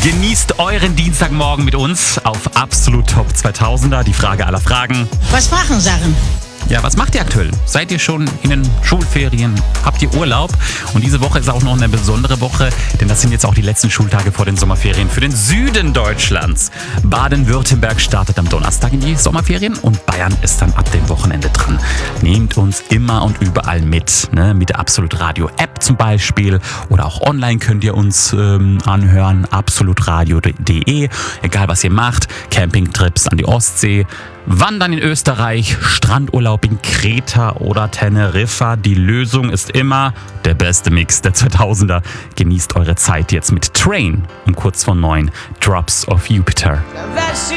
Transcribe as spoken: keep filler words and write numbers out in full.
Genießt euren Dienstagmorgen mit uns auf Absolut Top zweitausender. Die Frage aller Fragen. Was machen Sachen? Ja, was macht ihr aktuell? Seid ihr schon in den Schulferien? Habt ihr Urlaub? Und diese Woche ist auch noch eine besondere Woche, denn das sind jetzt auch die letzten Schultage vor den Sommerferien für den Süden Deutschlands. Baden-Württemberg startet am Donnerstag in die Sommerferien und Bayern ist dann ab dem Wochenende dran. Nehmt uns immer und überall mit, ne? Mit der Absolut Radio App zum Beispiel oder auch online könnt ihr uns ähm, anhören, absolutradio punkt de. Egal was ihr macht, Campingtrips an die Ostsee, Wandern in Österreich, Strandurlaub in Kreta oder Teneriffa. Die Lösung ist immer der beste Mix der zweitausender. Genießt eure Zeit jetzt mit Train um kurz vor neun. Drops of Jupiter.